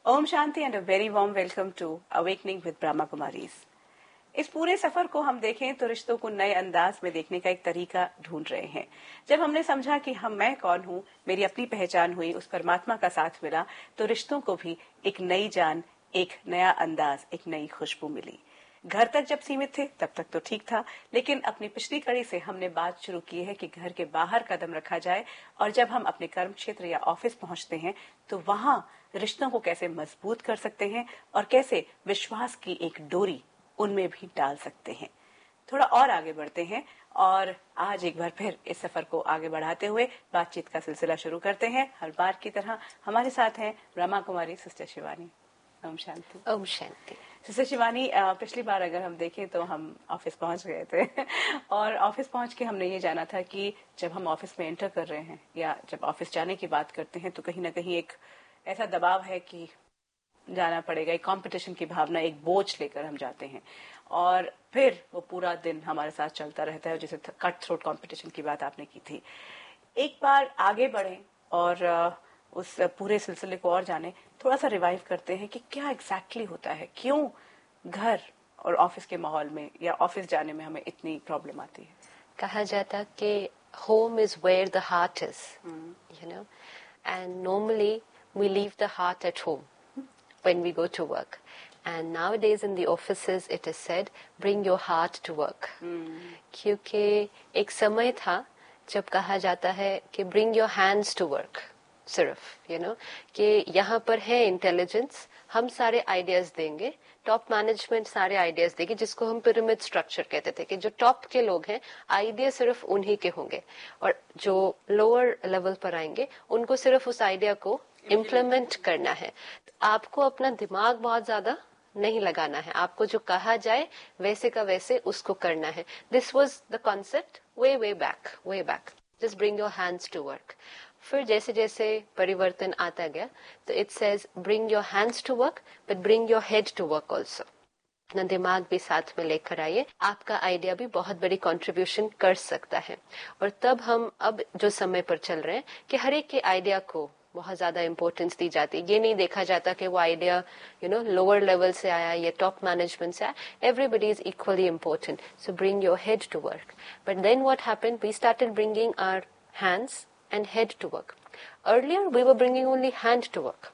Om Shanti and a very warm welcome to awakening with Brahma Kumaris. इस पूरे सफर को हम देखें तो रिश्तों को नए अंदाज में देखने का एक तरीका ढूंढ रहे हैं। जब हमने समझा कि मैं कौन हूँ, मेरी अपनी पहचान हुई, उस परमात्मा का साथ मिला, तो रिश्तों को भी एक नई जान, एक नया अंदाज, एक नई खुशबू मिली। घर तक जब सीमित थे तब तक तो ठीक था, लेकिन अपनी पिछली कड़ी से हमने बात शुरू की है कि घर के बाहर कदम रखा जाए और जब हम अपने कर्म क्षेत्र या ऑफिस पहुंचते हैं तो वहां रिश्तों को कैसे मजबूत कर सकते हैं और कैसे विश्वास की एक डोरी उनमें भी डाल सकते हैं। थोड़ा और आगे बढ़ते हैं और आज एक बार फिर इस सफर को आगे बढ़ाते हुए बातचीत का सिलसिला शुरू करते हैं। हर बार की तरह हमारे साथ हैं ब्रह्मा कुमारी सिस्टर शिवानी। ओम शांति। ओम शांति। सिस्टर शिवानी, पिछली बार अगर हम देखें तो हम ऑफिस पहुंच गए थे और ऑफिस पहुंच के हमने ये जाना था कि जब हम ऑफिस में एंटर कर रहे हैं या जब ऑफिस जाने की बात करते हैं तो कहीं ना कहीं एक ऐसा दबाव है कि जाना पड़ेगा, एक कंपटीशन की भावना, एक बोझ लेकर हम जाते हैं और फिर वो पूरा दिन हमारे साथ चलता रहता है। जैसे कट थ्रोट कंपटीशन की बात आपने की थी। एक बार आगे बढ़े और उस पूरे सिलसिले को और जाने, थोड़ा सा रिवाइव करते हैं कि क्या एग्जैक्टली होता है, क्यों घर और ऑफिस के माहौल में या ऑफिस जाने में हमें इतनी प्रॉब्लम आती है। कहा जाता कि home is where the heart is, you know, and normally we leave the heart at home when we go to work. And nowadays in the offices it is said, bring your heart to work. क्योंकि एक समय था जब कहा जाता है कि bring your hands to work, सिर्फ कि यहाँ पर है इंटेलिजेंस, हम सारे आइडियाज देंगे, टॉप मैनेजमेंट सारे आइडियाज देगी, जिसको हम पिरामिड स्ट्रक्चर कहते थे कि जो टॉप के लोग हैं आइडिया सिर्फ उन्हीं के होंगे और जो लोअर लेवल पर आएंगे उनको सिर्फ उस आइडिया को इम्प्लीमेंट करना है। तो आपको अपना दिमाग बहुत ज्यादा नहीं लगाना है, आपको जो कहा जाए वैसे का वैसे उसको करना है। This was the concept way back, just bring your hands to work. फिर जैसे जैसे परिवर्तन आता गया तो it says bring your hands to work but bring your head to work also. अपना दिमाग भी साथ में लेकर आइए, आपका आइडिया भी बहुत बड़ी कंट्रीब्यूशन कर सकता है। और तब हम अब जो समय पर चल रहे हैं कि हर एक के आइडिया को बहुत ज्यादा इंपॉर्टेंस दी जाती है। ये नहीं देखा जाता कि वो आइडिया लोअर लेवल से आया या टॉप मैनेजमेंट से आया। Everybody is equally important, so bring your head to work. But then what happened, we started bringing our hands and head to work. Earlier we were bringing only hand to work.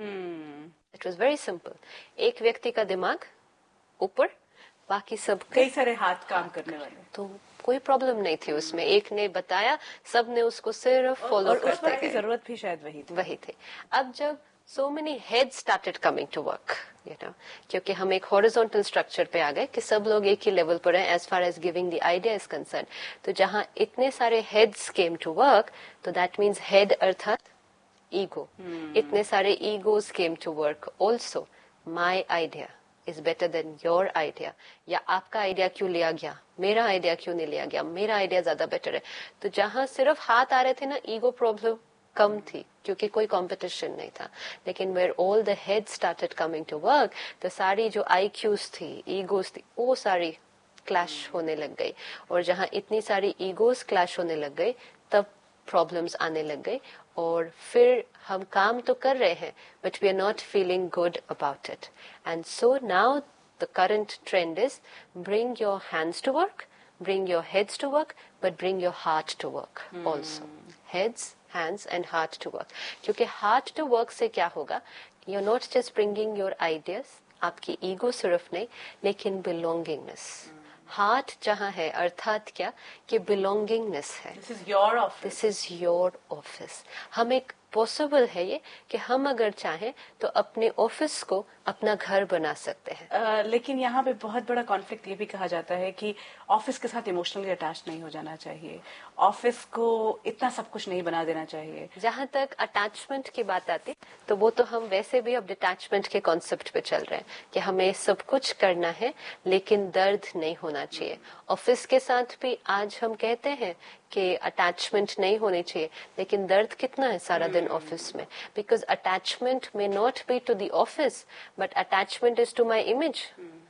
It was very simple. एक व्यक्ति का दिमाग ऊपर, बाकी सब कई सारे हाथ काम करने वाले, तो कोई प्रॉब्लम नहीं थी उसमें। एक ने बताया, सब ने उसको सिर्फ फॉलो करते गए। जरूरत भी शायद वही थे। अब जब so many heads started coming to work, क्योंकि हम एक horizontal structure पे आ गए कि सब लोग एक ही लेवल पर हैं as far as giving the idea is concerned। तो जहाँ इतने सारे heads came to work, तो that means head अर्थात ego। इतने सारे egos came to work also। My idea is better than your idea, या आपका आइडिया क्यों लिया गया, मेरा आइडिया क्यों नहीं लिया गया, मेरा आइडिया ज्यादा बेटर है। तो जहाँ सिर्फ हाथ आ रहे थे ना, ईगो प्रॉब्लम कम थी क्योंकि कोई कंपटीशन नहीं था। लेकिन where all the head started coming to work, तो सारी जो आईक्यूज थी, ईगोज थी, वो सारी क्लैश होने लग गई। और जहाँ इतनी सारी ईगोज क्लैश होने लग गई, तब प्रॉब्लम्स आने लग गई। और फिर हम काम तो कर रहे हैं but we are not feeling good about it. And so now the current trend is bring your hands to work, bring your heads to work, but bring your heart to work also. Heads, hands and heart to work. क्योंकि heart to work से क्या होगा, you're not just bringing your ideas, आपकी ego सिर्फ नहीं, लेकिन belongingness. Heart जहाँ है अर्थात क्या कि बिलोंगिंगनेस है। This is your office, this is your office. हम एक पॉसिबल है ये कि हम अगर चाहें तो अपने ऑफिस को अपना घर बना सकते हैं। लेकिन यहाँ पे बहुत बड़ा कॉन्फ्लिक्ट ये भी कहा जाता है कि ऑफिस के साथ इमोशनली अटैच नहीं हो जाना चाहिए, ऑफिस को इतना सब कुछ नहीं बना देना चाहिए। जहाँ तक अटैचमेंट की बात आती तो वो तो हम वैसे भी अब डिटैचमेंट के कॉन्सेप्ट पे चल रहे हैं कि हमें सब कुछ करना है लेकिन दर्द नहीं होना चाहिए। ऑफिस के साथ भी आज हम कहते हैं कि अटैचमेंट नहीं होनी चाहिए, लेकिन दर्द कितना है सारा दिन ऑफिस में। Because attachment may not be to the office but attachment is to my image,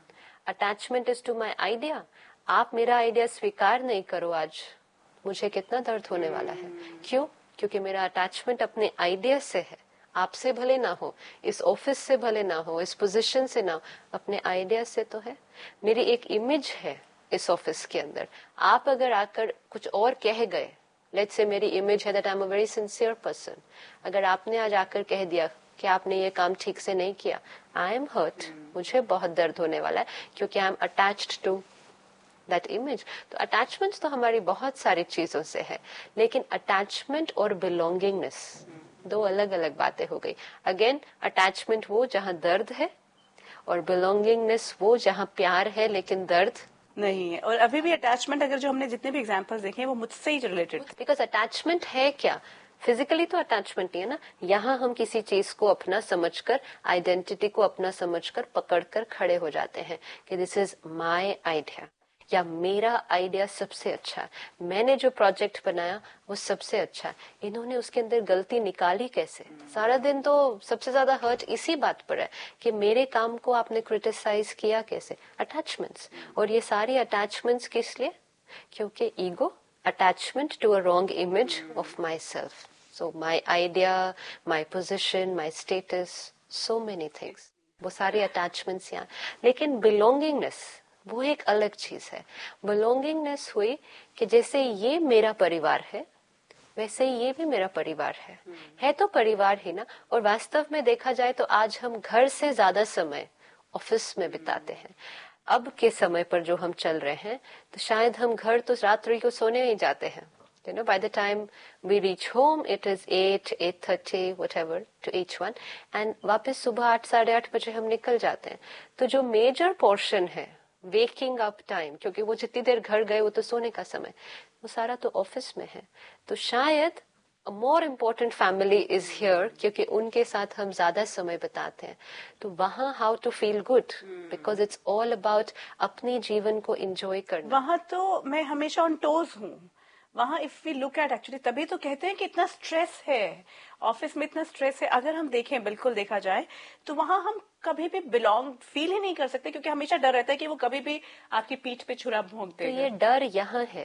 attachment is to my idea. आप मेरा आइडिया स्वीकार नहीं करो आज, मुझे कितना दर्द होने वाला है। क्यों? क्योंकि मेरा अटैचमेंट अपने आइडिया से है, आपसे भले ना हो, इस ऑफिस से भले ना हो, इस पोजीशन से ना हो, अपने आइडिया से तो है। मेरी एक इमेज है इस ऑफिस के अंदर, आप अगर आकर कुछ और कह गए, लेट्स से मेरी इमेज है that I am a very sincere person, अगर आपने आज आकर कह दिया कि आपने ये काम ठीक से नहीं किया, आई एम हर्ट, मुझे बहुत दर्द होने वाला है, क्योंकि I am attached to that image. तो अटैचमेंट तो हमारी बहुत सारी चीजों से है, लेकिन अटैचमेंट और बिलोंगिंगनेस दो अलग अलग बातें हो गई। अगेन, अटैचमेंट वो जहाँ दर्द है, और बिलोंगिंगनेस वो जहाँ प्यार है लेकिन दर्द नहीं है। और अभी भी अटैचमेंट, अगर जो हमने जितने भी एग्जांपल्स देखे हैं वो मुझसे ही रिलेटेड। बिकॉज अटैचमेंट है क्या, फिजिकली तो अटैचमेंट ही है ना। यहाँ हम किसी चीज को अपना समझकर, आइडेंटिटी को अपना समझकर पकड़कर खड़े हो जाते हैं कि दिस इज माय आइडिया, या मेरा आइडिया सबसे अच्छा है, मैंने जो प्रोजेक्ट बनाया वो सबसे अच्छा है। इन्होंने उसके अंदर गलती निकाली कैसे? सारा दिन तो सबसे ज्यादा हर्ट इसी बात पर है कि मेरे काम को आपने क्रिटिसाइज किया कैसे। अटैचमेंट्स, और ये सारी अटैचमेंट्स किस लिए? क्योंकि ego, attachment to a wrong image of myself. So my idea, my position, my status, so many things. वो सारे attachments यहाँ। लेकिन belongingness वो एक अलग चीज है। belongingness हुई कि जैसे ये मेरा परिवार है, वैसे ये भी मेरा परिवार है तो परिवार ही ना। और वास्तव में देखा जाए तो आज हम घर से ज्यादा समय ऑफिस में बिताते हैं। अब के समय पर जो हम चल रहे हैं, तो शायद हम घर तो रात्रि को सोने ही जाते हैं। You know, by the time we reach home, it is 8, 8:30, whatever, to each one. And वापस सुबह 8, 8:30 बजे हम निकल जाते हैं। तो जो मेजर पोर्शन है वेकिंग अप टाइम, क्योंकि वो जितनी देर घर गए वो तो सोने का समय, वो सारा तो ऑफिस में है। तो शायद a more important family is here, क्योंकि उनके साथ हम ज्यादा समय बिताते हैं। तो वहाँ how to feel good, because it's all about अपनी जीवन को enjoy करना। वहाँ तो मैं हमेशा ऑन टोज हूँ। वहाँ if we look at, actually तभी तो कहते हैं कि इतना स्ट्रेस है ऑफिस में, इतना स्ट्रेस है। अगर हम देखें, बिल्कुल देखा जाए तो वहाँ हम कभी भी बिलोंग फील ही नहीं कर सकते, क्योंकि हमेशा डर रहता है कि वो कभी भी आपकी पीठ पे छुरा भोंक देगा। तो ये डर यहाँ है,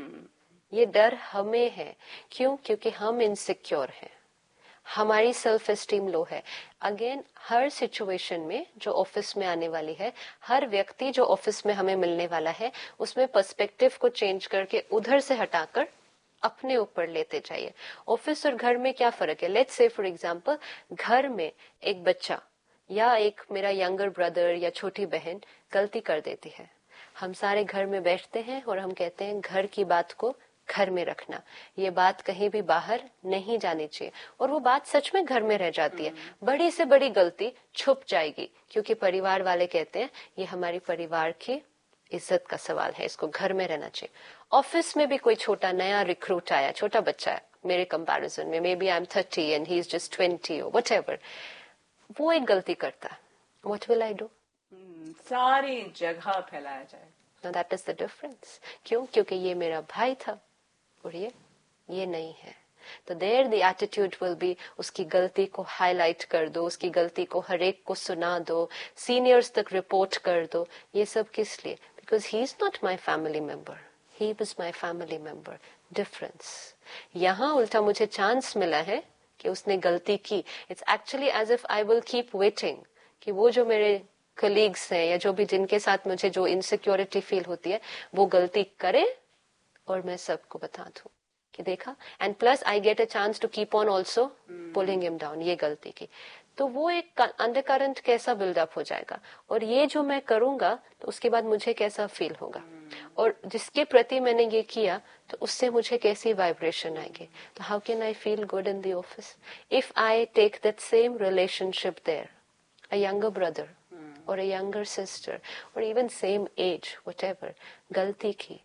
ये डर हमें है। क्यों? क्योंकि हम इनसिक्योर हैं, हमारी सेल्फ एस्टीम लो है। अगेन, हर सिचुएशन में जो ऑफिस में आने वाली है, हर व्यक्ति जो ऑफिस में हमें मिलने वाला है, उसमें पर्सपेक्टिव को चेंज करके उधर से हटाकर अपने ऊपर लेते जाइए। ऑफिस और घर में क्या फर्क है? लेट्स से फॉर एग्जांपल, घर में एक बच्चा या एक मेरा यंगर ब्रदर या छोटी बहन गलती कर देती है, हम सारे घर में बैठते हैं और हम कहते हैं घर की बात को घर में रखना, ये बात कहीं भी बाहर नहीं जानी चाहिए। और वो बात सच में घर में रह जाती है। बड़ी से बड़ी गलती छुप जाएगी, क्योंकि परिवार वाले कहते हैं ये हमारी परिवार की इज्जत का सवाल है, इसको घर में रहना चाहिए। ऑफिस में भी कोई छोटा नया रिक्रूट आया, छोटा बच्चा है मेरे कंपैरिजन में, may B I am 30 and he is just 20 और व्हाटएवर, वो एक गलती करता है, व्हाट विल आई डू? सारी जगह फैलाया जाए। Now that is the difference. क्यों? क्योंकि ये मेरा भाई था और ये नहीं है। तो there the attitude will be, उसकी गलती को हाईलाइट कर दो, उसकी गलती को हर एक को सुना दो, सीनियर्स तक रिपोर्ट कर दो। ये सब किस लिए? Because he is not my family member. He was my family member. Difference. यहाँ उल्टा मुझे चांस मिला है कि उसने गलती की। It's actually as if I will keep waiting कि वो जो मेरे कलीग्स हैं या जो भी जिनके साथ मुझे जो इनसिक्योरिटी फील होती है, वो गलती करे और मैं सबको बता दूं कि देखा। And plus I get a chance to keep on also pulling him down, ये गलती की। तो वो एक अंडरकरंट कैसा बिल्डअप हो जाएगा, और ये जो मैं करूंगा तो उसके बाद मुझे कैसा फील होगा, और जिसके प्रति मैंने ये किया तो उससे मुझे कैसी वाइब्रेशन आएगी। तो how can I feel good in the office if I take that same relationship there, a younger brother or a younger sister or even same age, whatever, गलती की,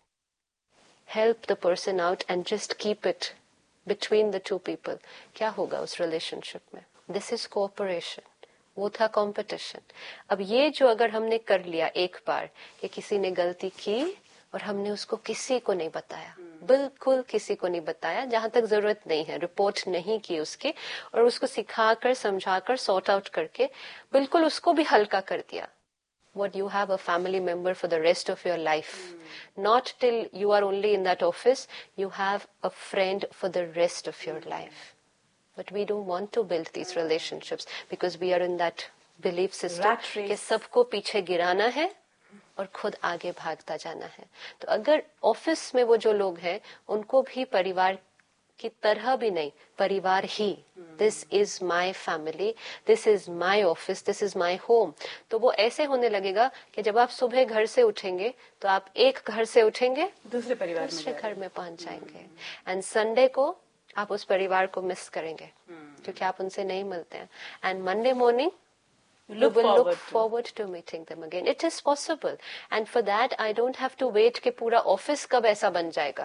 help the person out and just keep it between the two people. क्या होगा उस relationship में? This is cooperation. वो था competition. अब ये जो अगर हमने कर लिया एक बार कि किसी ने गलती की और हमने उसको किसी को नहीं बताया, बिल्कुल किसी को नहीं बताया, जहां तक जरूरत नहीं है, रिपोर्ट नहीं की उसकी, और उसको सिखाकर समझाकर सॉर्ट आउट करके बिल्कुल उसको भी हल्का कर दिया। What you have a family member for the rest of your life, not till you are only in that office, you have a friend for the rest of your life. But we don't want to build these relationships because we are in that belief system Rat race. कि सबको पीछे गिराना है और खुद आगे भागता जाना है. तो अगर ऑफिस में वो जो लोग हैं उनको भी परिवार की तरह भी नहीं, परिवार ही, this is my family, this is my office, this is my home, तो वो ऐसे होने लगेगा कि जब आप सुबह घर से उठेंगे तो आप एक घर से उठेंगे दूसरे घर में पहुंच जाएंगे. एंड संडे को आप उस परिवार को मिस करेंगे क्योंकि आप उनसे नहीं मिलते हैं. And Monday morning you will look forward to meeting them again. It is possible, and for that I don't have to wait कि पूरा ऑफिस कब ऐसा बन जाएगा.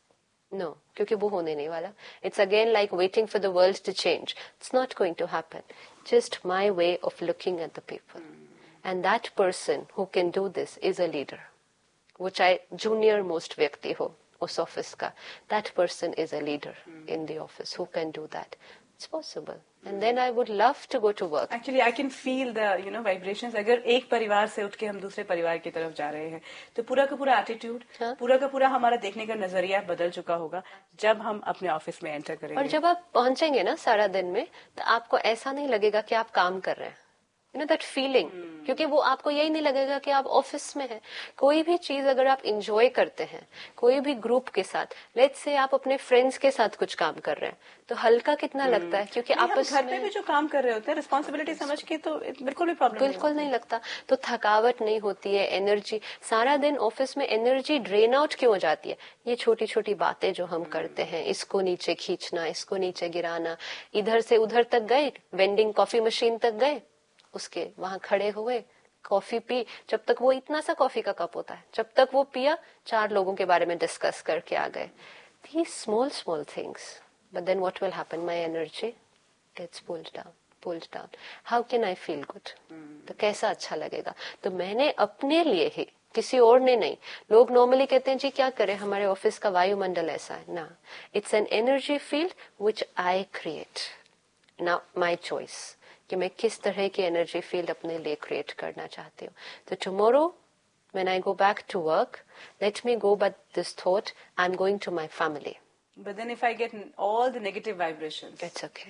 No, क्योंकि वो होने नहीं वाला. It's again like waiting for the world to change. It's not going to happen. Just my way of looking at the people. And that person who can do this is a leader. वो चाहे junior most व्यक्ति हो उस office का, that person is a leader in the office who can do that. It's possible. And then I would love to go to work. Actually, I can feel the vibrations. अगर एक परिवार से उठ के हम दूसरे परिवार की तरफ जा रहे हैं तो पूरा का पूरा एटीट्यूड, पूरा का पूरा हमारा देखने का नजरिया बदल चुका होगा जब हम अपने ऑफिस में एंटर करेंगे. और जब आप पहुंचेंगे ना सारा दिन में तो आपको ऐसा नहीं लगेगा कि आप काम कर रहे हैं. दैट फीलिंग, क्योंकि वो आपको यही नहीं लगेगा कि आप ऑफिस में हैं. कोई भी चीज अगर आप इंजॉय करते हैं कोई भी ग्रुप के साथ, लेट्स से आप अपने फ्रेंड्स के साथ कुछ काम कर रहे हैं तो हल्का कितना लगता है, क्योंकि आपस घर पे भी जो काम कर रहे होते हैं रिस्पॉन्सिबिलिटी समझ के तो बिल्कुल भी प्रॉब्लम बिल्कुल नहीं लगता. तो थकावट नहीं होती है. एनर्जी सारा दिन ऑफिस में एनर्जी ड्रेन आउट क्यों हो जाती है? ये छोटी छोटी बातें जो हम करते हैं, इसको नीचे खींचना, इसको नीचे गिराना, इधर से उधर तक गए, वेंडिंग कॉफी मशीन तक गए, उसके वहां खड़े हुए, कॉफी पी. जब तक वो इतना सा कॉफी का कप होता है, जब तक वो पिया 4 लोगों के बारे में डिस्कस करके आ गए. These small things, but then what will happen? My energy gets pulled down. How can I feel good? तो कैसा अच्छा लगेगा? तो मैंने अपने लिए ही, किसी और ने नहीं. लोग नॉर्मली कहते हैं जी क्या करें, हमारे ऑफिस का वायुमंडल ऐसा है ना. It's an energy field which I create. Now my choice कि मैं किस तरह की एनर्जी फील्ड अपने लिए क्रिएट करना चाहती हूँ. तो tomorrow when I go back to work, let me go by this thought, I'm going to my family. But then if I get all the negative vibrations, It's okay.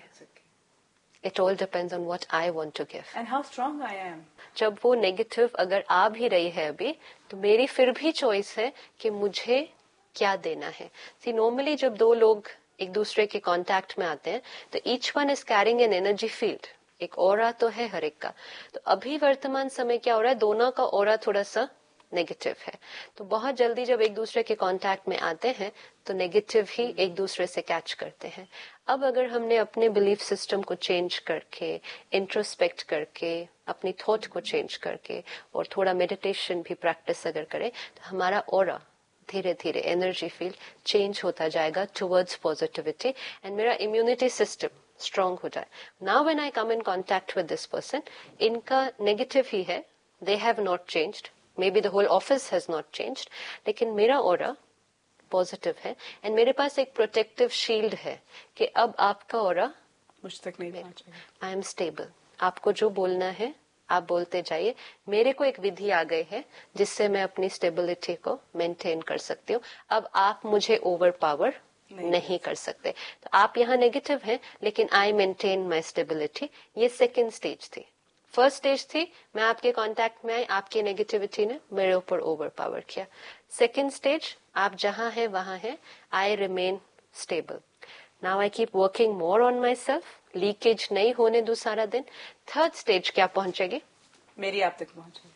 It all depends on what I want to give. And how strong I am. जब वो negative अगर आ भी रही है अभी, तो मेरी फिर भी चॉइस है कि मुझे क्या देना है. See, normally जब 2 लोग एक दूसरे के कांटेक्ट में आते हैं तो each one is carrying an energy field. एक ऑरा तो है हर एक का. तो अभी वर्तमान समय क्या हो रहा है, दोनों का ऑरा थोड़ा सा नेगेटिव है. तो बहुत जल्दी जब एक दूसरे के कांटेक्ट में आते हैं तो नेगेटिव ही एक दूसरे से कैच करते हैं. अब अगर हमने अपने बिलीफ सिस्टम को चेंज करके, इंट्रोस्पेक्ट करके, अपनी थॉट को चेंज करके और थोड़ा मेडिटेशन भी प्रैक्टिस अगर करें तो हमारा ऑरा धीरे धीरे एनर्जी फील्ड चेंज होता जाएगा टुवर्ड्स पॉजिटिविटी एंड मेरा इम्यूनिटी सिस्टम स्ट्रांग हो जाए. Now when I come in contact with this person, इनका नेगेटिव ही है, they have not changed, may be the whole office has not changed, लेकिन मेरा aura positive है एंड मेरे पास एक प्रोटेक्टिव शील्ड है कि अब आपका ऑरा मुझ तक नहीं पहुंचेगा. I am stable. आपको जो बोलना है आप बोलते जाइए. मेरे को एक विधि आ गई है जिससे मैं अपनी स्टेबिलिटी को मेंटेन कर सकती हूँ. अब आप मुझे ओवर पावर नहीं कर सकते. तो आप यहाँ नेगेटिव हैं लेकिन आई मेंटेन माई स्टेबिलिटी. ये सेकेंड स्टेज थी. फर्स्ट स्टेज थी मैं आपके कांटेक्ट में आई, आपकी नेगेटिविटी ने मेरे ऊपर ओवर पावर किया. सेकेंड स्टेज आप जहां हैं वहां हैं, I remain stable. Now I keep working more on my self, leakage नहीं होने दूं सारा दिन. थर्ड स्टेज क्या पहुंचेगी, मेरी आप तक पहुंचेगी.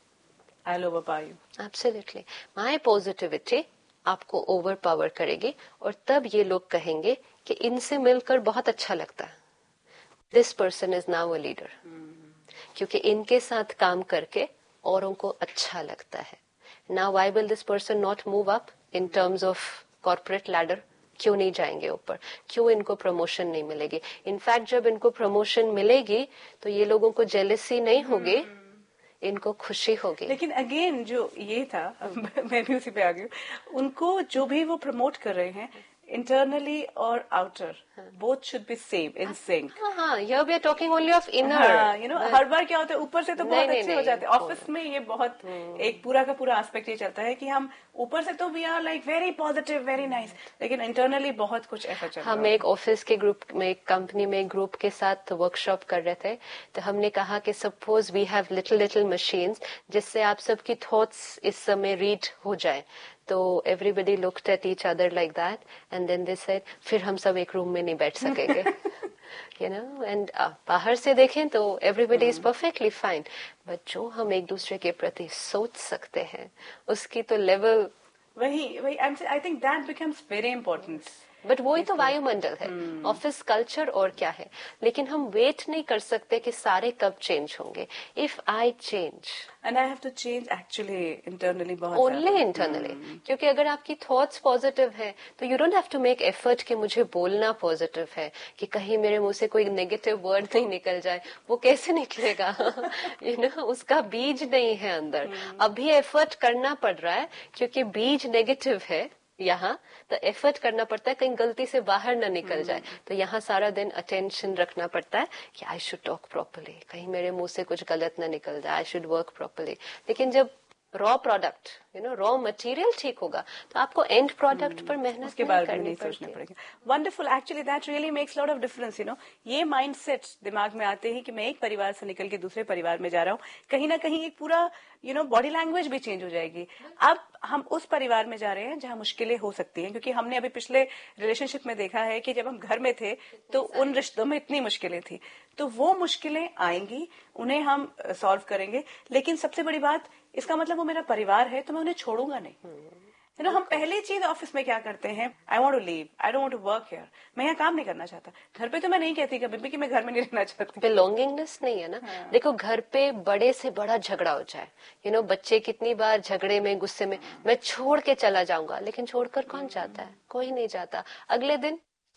I will overpower you. Absolutely. My positivity आपको ओवर पावर करेगी और तब ये लोग कहेंगे कि इनसे मिलकर बहुत अच्छा लगता है. This person is now a leader. क्योंकि इनके साथ काम करके औरों को अच्छा लगता है. Now why will this person not move up in terms of corporate ladder? क्यों नहीं जाएंगे ऊपर? क्यों इनको प्रमोशन नहीं मिलेगी? इनफैक्ट जब इनको प्रमोशन मिलेगी तो ये लोगों को जेलसी नहीं होगी, इनको खुशी होगी. लेकिन अगेन जो ये था मैं भी उसी पे आ गई हूँ. उनको जो भी वो प्रमोट कर रहे हैं इंटरनली और outer, both should be same in sync. हाँ, here we are talking only of inner. हाँ, you know, हर बार क्या होता है ऊपर से तो बहुत अच्छे हो जाते हैं. ऑफिस में ये बहुत एक पूरा का पूरा एस्पेक्ट ये चलता है कि हम ऊपर से तो we are like very positive, very nice, लेकिन इंटरनली बहुत कुछ ऐसा चल रहा है. हम एक ऑफिस के ग्रुप में, एक कंपनी में, एक ग्रुप के साथ वर्कशॉप कर रहे थे, तो हमने कहा कि suppose we have little machines जिससे आप सबकी थॉट्स इस समय रीड हो जाए. तो everybody looked at each other like that and then they said फिर हम सब एक रूम में नहीं बैठ सकेंगे. यू नो, एंड बाहर से देखें तो everybody is perfectly fine, but जो हम एक दूसरे के प्रति सोच सकते हैं उसकी तो लेवल वही I think that becomes very important. But वही तो वायुमंडल है, ऑफिस कल्चर और क्या है. लेकिन हम वेट नहीं कर सकते कि सारे कब चेंज होंगे. If I change and I have to change actually internally, बहुत ओनली इंटरनली, क्योंकि अगर आपकी थॉट्स पॉजिटिव है तो you don't have to make effort कि मुझे बोलना पॉजिटिव है, कि कहीं मेरे मुंह से कोई नेगेटिव वर्ड नहीं निकल जाए. वो कैसे निकलेगा? यू नो, उसका बीज नहीं है अंदर. अभी एफर्ट करना पड़ रहा है क्योंकि बीज नेगेटिव है यहाँ, तो एफर्ट करना पड़ता है कहीं गलती से बाहर ना निकल जाए. तो यहाँ सारा दिन अटेंशन रखना पड़ता है कि आई शुड टॉक प्रॉपर्ली, कहीं मेरे मुंह से कुछ गलत ना निकल जाए, आई शुड वर्क प्रॉपर्ली. लेकिन जब raw product, you know, raw material ठीक होगा तो आपको एंड प्रोडक्ट पर मेहनत के बारे में नहीं सोचना पड़ेगा. Wonderful, actually that really makes lot of difference. You know, ये माइंडसेट दिमाग में आते हैं कि मैं एक परिवार से निकल के दूसरे परिवार में जा रहा हूँ, कहीं ना कहीं एक पूरा यू नो बॉडी लैंग्वेज भी चेंज हो जाएगी. अब हम उस परिवार में जा रहे हैं जहां मुश्किलें हो सकती हैं, क्योंकि हमने अभी पिछले रिलेशनशिप में देखा है कि जब हम घर में थे तो उन रिश्तों में इतनी मुश्किलें थी. तो वो मुश्किलें आएंगी, उन्हें हम सॉल्व करेंगे. लेकिन सबसे बड़ी बात, इसका मतलब वो मेरा परिवार है तो मैं उन्हें छोड़ूंगा नहीं. यू नो, हम पहली चीज ऑफिस में क्या करते हैं, I want to leave, I don't want to work here, मैं यहाँ काम नहीं करना चाहता. घर पे तो मैं नहीं कहती कभी भी कि मैं घर में नहीं रहना चाहती. बिलोंगिंगनेस नहीं है ना. देखो, घर पे बड़े से बड़ा झगड़ा हो जाए, यू नो, बच्चे कितनी बार झगड़े में, गुस्से में, मैं छोड़ के चला जाऊंगा, लेकिन छोड़कर कौन जाता है? कोई नहीं जाता. अगले दिन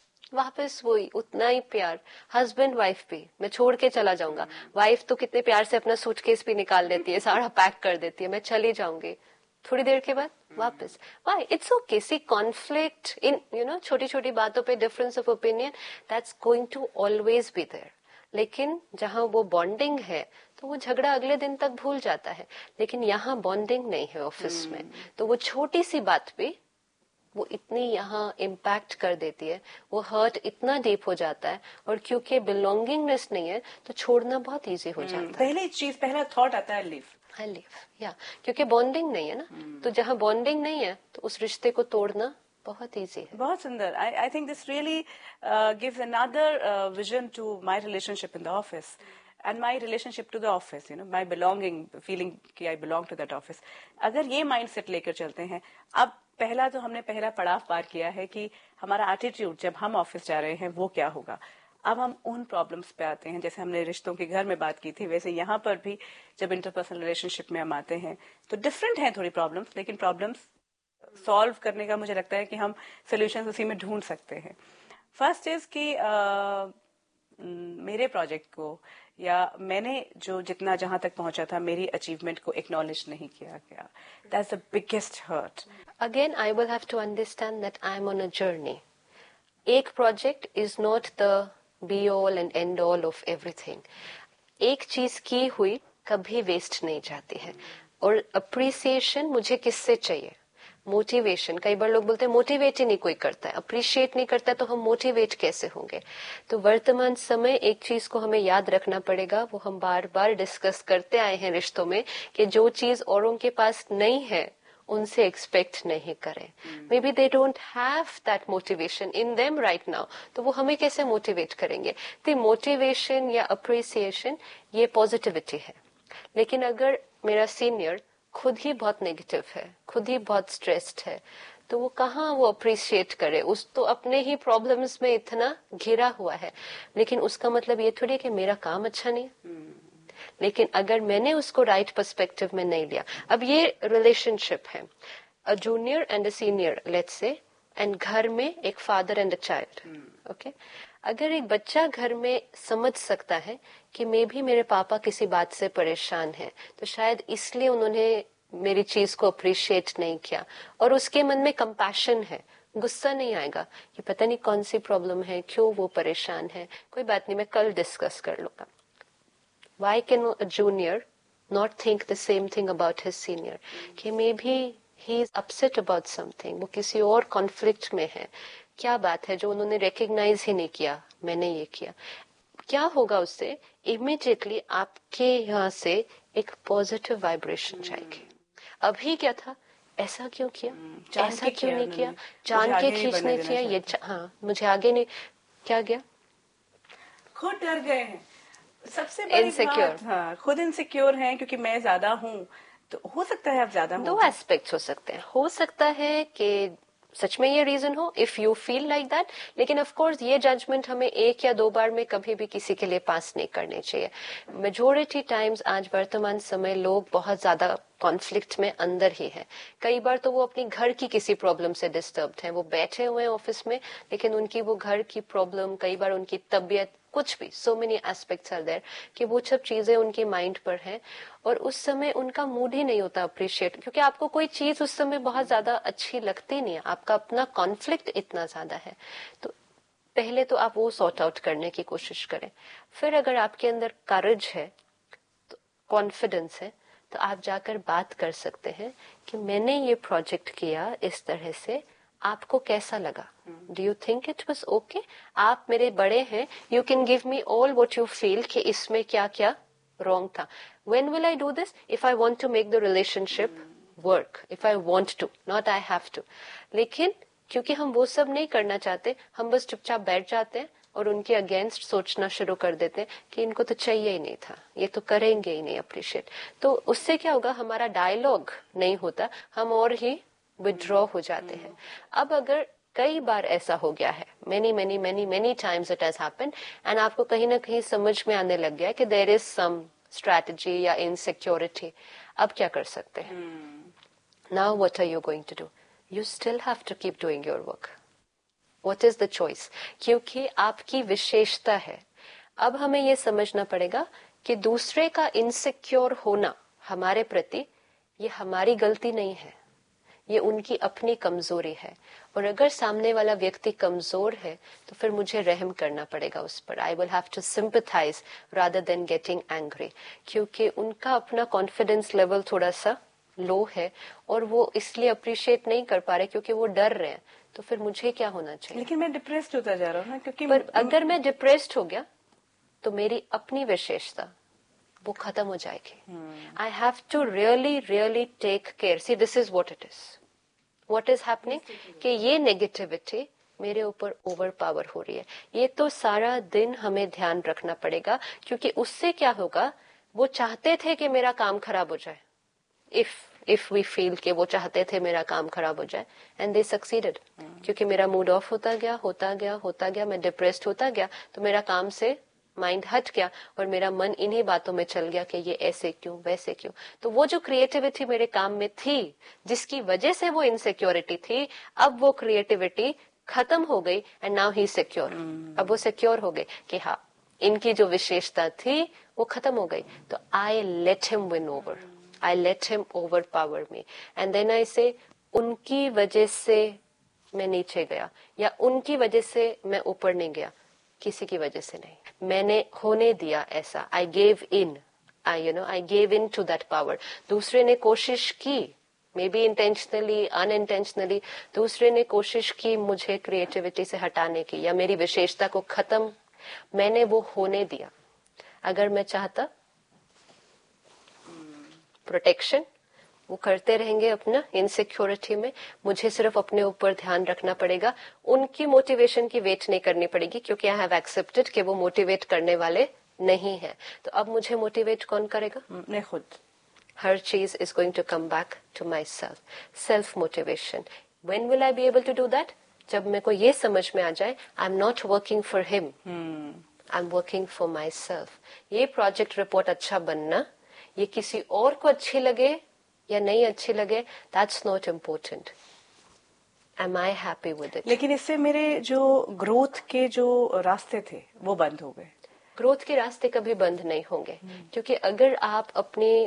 वापस वही उतना ही प्यार. हस्बैंड वाइफ भी, मैं छोड़ के चला जाऊंगा. वाइफ तो कितने प्यार से अपना सूटकेस भी निकाल लेती है, सारा पैक कर देती है, मैं चली जाऊंगी. थोड़ी देर के बाद वापस. Y? It's okay. C, conflict in, you know, छोटी छोटी बातों पे difference of opinion, that's going to always be there. लेकिन जहां वो बॉन्डिंग है तो वो झगड़ा अगले दिन तक भूल जाता है. लेकिन यहाँ बॉन्डिंग नहीं है ऑफिस में, तो वो छोटी सी बात भी वो इतनी यहाँ इम्पैक्ट कर देती है, वो हर्ट इतना डीप हो जाता है. और क्योंकि बिलोंगिंगनेस नहीं है तो छोड़ना बहुत इजी हो जाता है. पहली चीज, पहला थॉट आता है लिव. आई लिव, या, क्योंकि बॉन्डिंग नहीं है ना. तो जहाँ बॉन्डिंग नहीं है तो उस रिश्ते को तोड़ना बहुत इजी है. बहुत सुंदर. I think this really gives another vision to my relationship in the office and my relationship to the office, you know, my belonging, feeling कि I belong to that office. अगर ये mindset लेकर चलते हैं, अब पहला तो हमने पहला पड़ाव पार किया है कि हमारा एटीट्यूड जब हम ऑफिस जा रहे हैं वो क्या होगा. अब हम उन प्रॉब्लम्स पे आते हैं, जैसे हमने रिश्तों के घर में बात की थी, वैसे यहाँ पर भी जब इंटरपर्सनल रिलेशनशिप में हम आते हैं तो डिफरेंट हैं थोड़ी प्रॉब्लम्स, लेकिन प्रॉब्लम्स सॉल्व करने का मुझे लगता है कि हम सोल्यूशन उसी में ढूंढ सकते हैं. फर्स्ट इज कि मेरे प्रोजेक्ट को या मैंने जो जितना जहां तक पहुंचा था, मेरी अचीवमेंट को एक्नॉलेज नहीं किया गया. That's the biggest hurt. Again I will have to understand that I am on a journey. एक project is not the be all and and all of everything. एक चीज की हुई कभी वेस्ट नहीं जाती है. और अप्रिसिएशन मुझे किससे चाहिए? मोटिवेशन. कई बार लोग बोलते हैं मोटिवेट ही नहीं कोई करता है, अप्रिशिएट नहीं करता, तो हम मोटिवेट कैसे होंगे? तो वर्तमान समय एक चीज को हमें याद रखना पड़ेगा, वो हम बार बार डिस्कस करते आए हैं रिश्तों में, कि जो चीज औरों के पास नहीं है उनसे एक्सपेक्ट नहीं करें. May be they don't have that motivation in them right now, तो वो हमें कैसे मोटिवेट करेंगे? तो मोटिवेशन या अप्रिसिएशन ये पॉजिटिविटी है. लेकिन अगर मेरा सीनियर खुद ही बहुत नेगेटिव है, खुद ही बहुत स्ट्रेस्ड है, तो वो कहाँ वो अप्रिशिएट करे? उस तो अपने ही प्रॉब्लम्स में इतना घिरा हुआ है. लेकिन उसका मतलब ये थोड़ी कि मेरा काम अच्छा नहीं है. लेकिन अगर मैंने उसको राइट पर्सपेक्टिव में नहीं लिया, अब ये रिलेशनशिप है, a junior and a senior let's say, and घर में एक father and a child. Okay, अगर एक बच्चा घर में समझ सकता है कि मैं भी, मेरे पापा किसी बात से परेशान है, तो शायद इसलिए उन्होंने मेरी चीज को अप्रिशिएट नहीं किया, और उसके मन में कंपैशन है, गुस्सा नहीं आएगा कि पता नहीं कौन सी प्रॉब्लम है, क्यों वो परेशान है, कोई बात नहीं, मैं कल डिस्कस कर लूंगा. Why can a junior not think the same thing about his senior? कि maybe he is upset about something, वो किसी और कॉन्फ्लिक्ट में है. क्या बात है जो उन्होंने रिकग्नाइज ही नहीं किया, मैंने ये किया. क्या होगा उससे? इमीडिएटली आपके यहाँ से एक पॉजिटिव वाइब्रेशन जाएगी. अभी क्या था, ऐसा क्यों किया, ऐसा क्यों नहीं किया, जान के खींचने किया, ये हाँ मुझे आगे नहीं, क्या गया, खुद डर गए हैं. सबसे बड़ी बात, हाँ, खुद इनसिक्योर हैं क्योंकि मैं ज्यादा हूँ. तो हो सकता है आप ज्यादा हो. दो एस्पेक्ट्स हो सकते हैं. हो सकता है कि सच में ये रीजन हो, if you feel like that. लेकिन ऑफ कोर्स ये जजमेंट हमें एक या दो बार में कभी भी किसी के लिए पास नहीं करने चाहिए. मेजोरिटी टाइम्स आज वर्तमान समय लोग बहुत ज्यादा कॉन्फ्लिक्ट में अंदर ही है. कई बार तो वो अपनी घर की किसी प्रॉब्लम से डिस्टर्ब्ड हैं, वो बैठे हुए हैं ऑफिस में, लेकिन उनकी वो घर की प्रॉब्लम, कई बार उनकी तबीयत, कुछ भी, so many aspects are there कि वो सब चीजें उनके माइंड पर हैं. और उस समय उनका मूड ही नहीं होता अप्रिशिएट, क्योंकि आपको कोई चीज उस समय बहुत ज्यादा अच्छी लगती नहीं है, आपका अपना कॉन्फ्लिक्ट इतना ज्यादा है. तो पहले तो आप वो सॉर्ट आउट करने की कोशिश करें. फिर अगर आपके अंदर करेज है, तो कॉन्फिडेंस है, तो आप जाकर बात कर सकते हैं कि मैंने ये प्रोजेक्ट किया इस तरह से, आपको कैसा लगा, do you think it was okay. आप मेरे बड़े हैं, you can give me all what you feel कि इसमें क्या क्या रॉन्ग था. When will I do this? If I want to make the relationship work, if I want to, not I have to. लेकिन क्योंकि हम वो सब नहीं करना चाहते, हम बस चुपचाप बैठ जाते हैं और उनके अगेंस्ट सोचना शुरू कर देते हैं कि इनको तो चाहिए ही नहीं था, ये तो करेंगे ही नहीं अप्रिशिएट. तो उससे क्या होगा, हमारा डायलॉग नहीं होता, हम और ही विड्रॉ हो जाते हैं. अब अगर कई बार ऐसा हो गया है, many times it has happened, and आपको कहीं ना कहीं समझ में आने लग गया कि there is some strategy या insecurity, अब क्या कर सकते हैं? Now what are you going to do? You still have to keep doing your work. What is the choice? क्योंकि आपकी विशेषता है. अब हमें ये समझना पड़ेगा कि दूसरे का इनसिक्योर होना हमारे प्रति, ये हमारी गलती नहीं है, ये उनकी अपनी कमजोरी है. और अगर सामने वाला व्यक्ति कमजोर है तो फिर मुझे रहम करना पड़ेगा उस पर. I will have to sympathise rather than getting angry, क्योंकि उनका अपना कॉन्फिडेंस लेवल थोड़ा सा लो है और वो इसलिए अप्रिशिएट नहीं कर पा रहे क्योंकि वो डर रहे हैं. तो फिर मुझे क्या होना चाहिए? लेकिन मैं डिप्रेस्ड होता जा रहा हूँ ना, क्योंकि पर अगर मैं डिप्रेस्ड हो गया तो मेरी अपनी विशेषता वो खत्म हो जाएगी. I have to really take care. C, this is what it is. What is happening कि ये नेगेटिविटी मेरे ऊपर ओवर पावर हो रही है. ये तो सारा दिन हमें ध्यान रखना पड़ेगा, क्योंकि उससे क्या होगा, वो चाहते थे कि मेरा काम खराब हो जाए. इफ वी फील कि वो चाहते थे मेरा काम खराब हो जाए, एंड दे सक्सीडेड, क्योंकि मेरा मूड ऑफ होता गया, मैं डिप्रेस्ड होता गया, तो मेरा काम से माइंड हट गया और मेरा मन इन्हीं बातों में चल गया कि ये ऐसे क्यों, वैसे क्यों. तो वो जो क्रिएटिविटी मेरे काम में थी, जिसकी वजह से वो इनसिक्योरिटी थी, अब वो क्रिएटिविटी खत्म हो गई एंड नाउ ही सिक्योर. अब वो सिक्योर हो गए कि हाँ, इनकी जो विशेषता थी वो खत्म हो गई. तो I let him win over, I let him over power me, and then I से उनकी वजह से मैं नीचे गया या उनकी वजह से मैं ऊपर नहीं गया, किसी की वजह से नहीं, मैंने होने दिया ऐसा. I gave in, I gave in to that power. दूसरे ने कोशिश की, मे बी इंटेंशनली अनइंटेंशनली, दूसरे ने कोशिश की मुझे क्रिएटिविटी से हटाने की या मेरी विशेषता को खत्म, मैंने वो होने दिया. अगर मैं चाहता प्रोटेक्शन, वो करते रहेंगे अपना इनसिक्योरिटी में, मुझे सिर्फ अपने ऊपर ध्यान रखना पड़ेगा, उनकी मोटिवेशन की वेट नहीं करनी पड़ेगी, क्योंकि आई हैव एक्सेप्टेड कि वो मोटिवेट करने वाले नहीं है. तो अब मुझे मोटिवेट कौन करेगा? मैं खुद. हर चीज is going to come back to my self. Self motivation. When will I be able to do that? जब मेरे को ये समझ में आ जाए, I am not working for him, I am working for my self. ये प्रोजेक्ट रिपोर्ट अच्छा बनना, ये किसी और को अच्छी लगे या नहीं अच्छी लगे, that's not important. M I happy with it? लेकिन इससे मेरे जो ग्रोथ के जो रास्ते थे वो बंद हो गए. ग्रोथ के रास्ते कभी बंद नहीं होंगे, क्योंकि अगर आप अपनी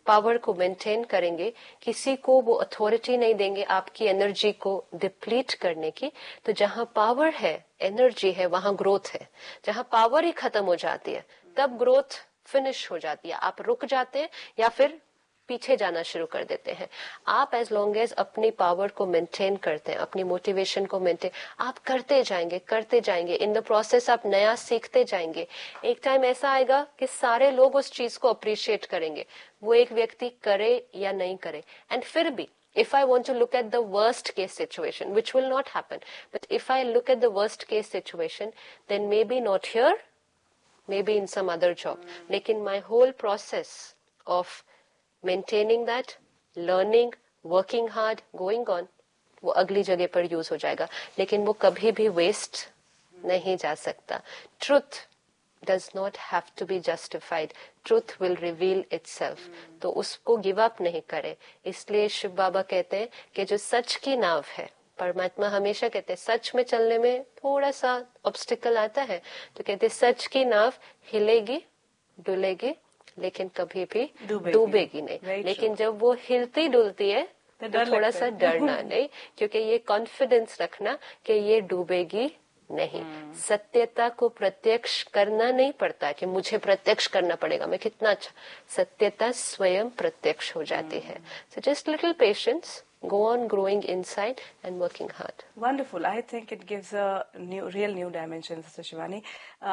पावर को मेंटेन करेंगे, किसी को वो अथॉरिटी नहीं देंगे आपकी एनर्जी को डिप्लीट करने की, तो जहां पावर है, एनर्जी है, वहां ग्रोथ है। जहां पावर ही खत्म हो जाती है तब ग्रोथ फिनिश हो जाती है, आप रुक जाते हैं या फिर पीछे जाना शुरू कर देते हैं। आप एज लॉन्ग एज अपनी पावर को मेंटेन करते हैं, अपनी मोटिवेशन को मेंटेन आप करते जाएंगे, इन द प्रोसेस आप नया सीखते जाएंगे। एक टाइम ऐसा आएगा कि सारे लोग उस चीज को अप्रिशिएट करेंगे, वो एक व्यक्ति करे या नहीं करे। एंड फिर भी if I want to look at the worst case situation, which will not happen, but if I look at the worst case situation, then maybe not here, maybe in some other job, लेकिन my whole process of maintaining that, learning, working hard, going on, वो अगली जगह पर use हो जाएगा, लेकिन वो कभी भी वेस्ट नहीं जा सकता। Truth does not have to be justified. Truth will reveal itself. तो उसको गिव अप नहीं करे। इसलिए शिव बाबा कहते हैं कि जो सच की नाव है, परमात्मा हमेशा कहते हैं सच में चलने में थोड़ा सा ऑब्स्टिकल आता है, तो कहते हैं सच की नाव हिलेगी डुलेगी लेकिन कभी भी डूबेगी नहीं। लेकिन जब वो हिलती डुलती है तो थोड़ा सा डरना नहीं, क्योंकि ये कॉन्फिडेंस रखना कि ये डूबेगी नहीं। सत्यता को प्रत्यक्ष करना नहीं पड़ता कि मुझे प्रत्यक्ष करना पड़ेगा, मैं कितना अच्छा, सत्यता स्वयं प्रत्यक्ष हो जाती है। So just little patience, go on growing inside and working hard. Wonderful. I think it gives a real new dimension, Sister Shivani.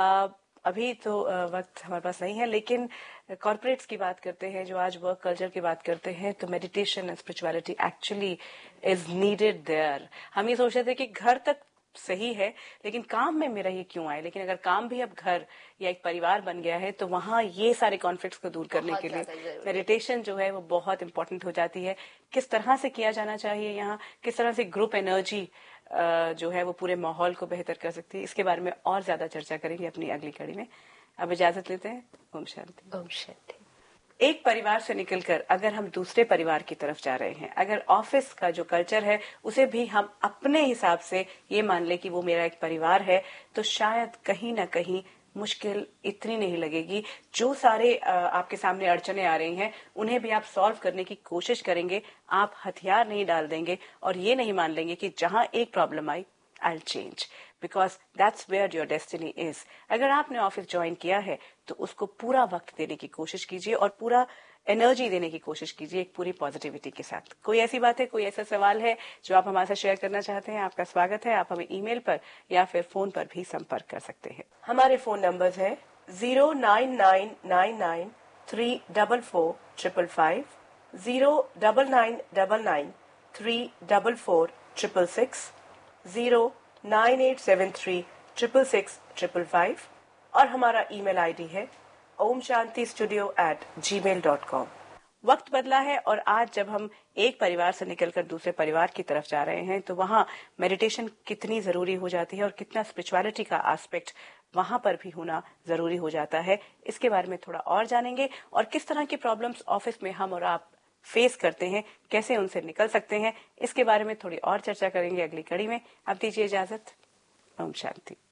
अभी तो वक्त हमारे पास नहीं है, लेकिन कॉर्पोरेट्स की बात करते हैं, जो आज वर्क कल्चर की बात करते हैं, तो meditation and spirituality actually is needed there. हम ये सोचते थे कि घर तक सही है, लेकिन काम में मेरा ये क्यों आए। लेकिन अगर काम भी अब घर या एक परिवार बन गया है, तो वहां ये सारे कॉन्फ्लिक्ट्स को दूर करने के लिए मेडिटेशन जो है वो बहुत इंपॉर्टेंट हो जाती है। किस तरह से किया जाना चाहिए, यहाँ किस तरह से ग्रुप एनर्जी जो है वो पूरे माहौल को बेहतर कर सकती है, इसके बारे में और ज्यादा चर्चा करेंगे अपनी अगली कड़ी में। अब इजाजत लेते हैं। ओम शांति। ओम शांति। एक परिवार से निकलकर अगर हम दूसरे परिवार की तरफ जा रहे हैं, अगर ऑफिस का जो कल्चर है उसे भी हम अपने हिसाब से ये मान ले कि वो मेरा एक परिवार है, तो शायद कहीं ना कहीं मुश्किल इतनी नहीं लगेगी। जो सारे आपके सामने अड़चने आ रही हैं उन्हें भी आप सॉल्व करने की कोशिश करेंगे। आप हथियार नहीं डाल देंगे और ये नहीं मान लेंगे कि जहां एक problem I I'll change, because that's where your destiny is. अगर आपने ऑफिस ज्वाइन किया है तो उसको पूरा वक्त देने की कोशिश कीजिए और पूरा एनर्जी देने की कोशिश कीजिए, एक पूरी पॉजिटिविटी के साथ। कोई ऐसी बात है, कोई ऐसा सवाल है जो आप हमारे साथ शेयर करना चाहते हैं, आपका स्वागत है। आप हमें ईमेल पर या फिर फोन पर भी संपर्क कर सकते हैं। हमारे फोन नंबर्स है 09999354555, 09999344666, 09873666555 और हमारा ईमेल आईडी है omshantistudio@gmail.com। वक्त बदला है और आज जब हम एक परिवार से निकलकर दूसरे परिवार की तरफ जा रहे हैं, तो वहाँ मेडिटेशन कितनी जरूरी हो जाती है और कितना स्पिरिचुअलिटी का एस्पेक्ट वहां पर भी होना जरूरी हो जाता है, इसके बारे में थोड़ा और जानेंगे। और किस तरह की प्रॉब्लम्स ऑफिस में हम और आप फेस करते हैं, कैसे उनसे निकल सकते हैं, इसके बारे में थोड़ी और चर्चा करेंगे अगली कड़ी में। अब दीजिए इजाजत। ओम शांति।